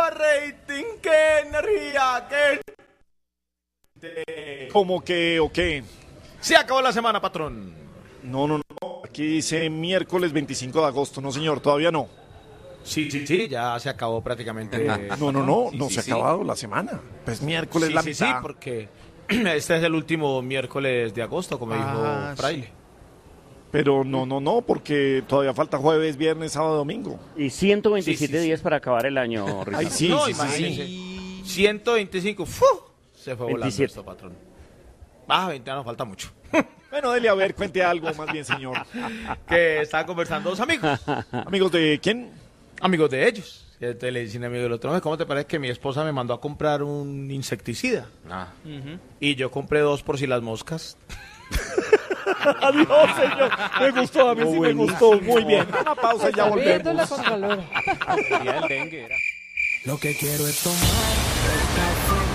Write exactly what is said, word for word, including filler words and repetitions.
rating, qué energía, qué... ¿Cómo que o qué? Se acabó la semana, patrón. No, no, no. Aquí dice miércoles veinticinco de agosto. No, señor, todavía no. Sí, sí, sí, ya se acabó prácticamente. No, no, no, Sí, no sí, se sí. ha acabado la semana. Pues miércoles Sí, la sí, mitad. sí, porque este es el último miércoles de agosto, como Ah, dijo sí. Fraile. Pero no, no, no, porque todavía falta jueves, viernes, sábado, domingo. Y ciento veintisiete Sí, sí, sí. días para acabar el año, Ricardo. Ay, sí, no, sí, sí, imagínense. sí. ciento veinticinco, ¡fu! Se fue volando veintisiete. esto, patrón. Ah, veinte, no, falta mucho. Bueno, dele a ver, cuente algo más bien, señor. Que estaban conversando dos amigos, Amigos de quién? amigos de ellos. Y entonces le dicen amigo del otro, "Oye, ¿cómo te parece que mi esposa me mandó a comprar un insecticida? Ah. Y yo compré dos por si las moscas. Adiós, señor. Me gustó, a mí sí me gustó. Muy bien. Una pausa y ya Viéndola volvemos. con calor. El día del dengue era. Lo que quiero es tomar el café